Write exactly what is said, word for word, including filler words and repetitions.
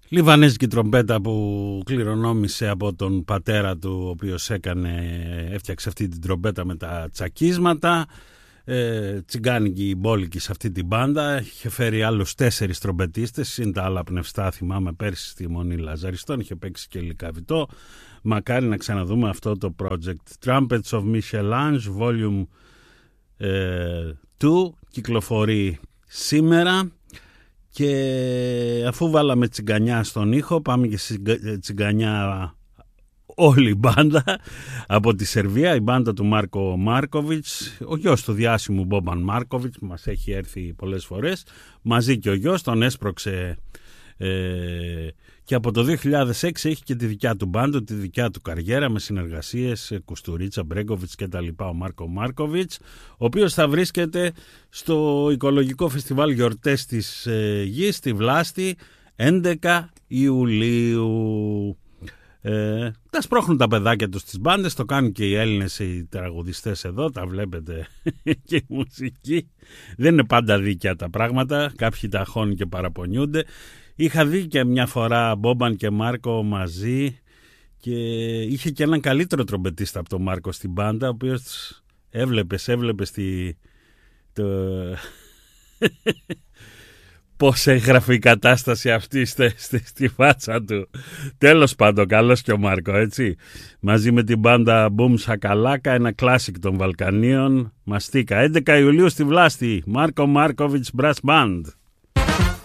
Λιβανέζικη τρομπέτα που κληρονόμησε από τον πατέρα του, ο οποίος έκανε, έφτιαξε αυτή την τρομπέτα με τα τσακίσματα. Ε, τσιγκάνικη μπόλικη σε αυτή την μπάντα. Είχε φέρει άλλους τέσσερις τρομπετίστες, είναι τα άλλα πνευστά, θυμάμαι πέρσι στη Μονή Λαζαριστών, είχε παίξει και Λυκαβητό. Μακάρι να ξαναδούμε αυτό το project. Trumpets of Michel-Ange Volume δύο κυκλοφορεί σήμερα. Και αφού βάλαμε τσιγκανιά στον ήχο, πάμε και τσιγκανιά όλη η μπάντα από τη Σερβία, η μπάντα του Μάρκο Μάρκοβιτς, ο γιος του διάσημου Μπόμπαν Μάρκοβιτς, που μας έχει έρθει πολλές φορές, μαζί και ο γιος τον έσπρωξε ε, και από το δύο χιλιάδες έξι έχει και τη δικιά του μπάντα, τη δικιά του καριέρα με συνεργασίες, Κουστουρίτσα, Μπρέγκοβιτς και τα λοιπά, ο Μάρκο Μάρκοβιτς, ο οποίος θα βρίσκεται στο Οικολογικό Φεστιβάλ Γιορτές της ε, Γης στη Βλάστη έντεκα Ιουλίου. Ε, τα σπρώχνουν τα παιδάκια τους στις μπάντες, το κάνουν και οι Έλληνες οι τραγουδιστές εδώ, τα βλέπετε και η μουσική. Δεν είναι πάντα δίκαια τα πράγματα, κάποιοι τα χώνουν και παραπονιούνται. Είχα δει και μια φορά Μπόμπαν και Μάρκο μαζί και είχε και έναν καλύτερο τρομπετίστα από τον Μάρκο στην μπάντα, ο οποίος έβλεπες, έβλεπες τη... το... πώς έγραφε η κατάσταση αυτή στη, στη, στη φάτσα του. Τέλος πάντων, καλός και ο Μάρκο, έτσι. Μαζί με την μπάντα Boom Shakalaka, ένα κλάσικ των Βαλκανίων, Μαστίκα. έντεκα Ιουλίου στη Βλάστη, Μάρκο Μάρκοβιτς Brass Band.